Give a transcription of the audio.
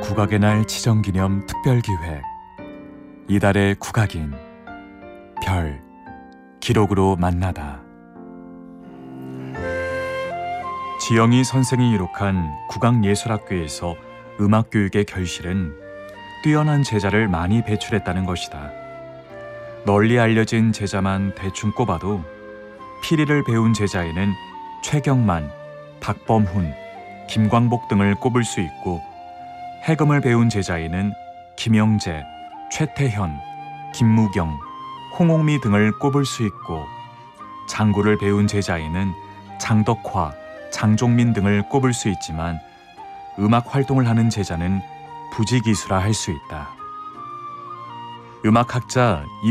국악의 날 지정기념 특별기획 이달의 국악인 별 기록으로 만나다. 지영희 선생이 이룩한 국악예술학교에서 음악교육의 결실은 뛰어난 제자를 많이 배출했다는 것이다. 널리 알려진 제자만 대충 꼽아도 피리를 배운 제자에는 최경만, 박범훈, 김광복 등을 꼽을 수 있고, 해금을 배운 제자에는 김영재, 최태현, 김무경, 홍옥미 등을 꼽을 수 있고, 장구를 배운 제자에는 장덕화, 장종민 등을 꼽을 수 있지만 음악 활동을 하는 제자는 부지기수라 할 수 있다. 음악학자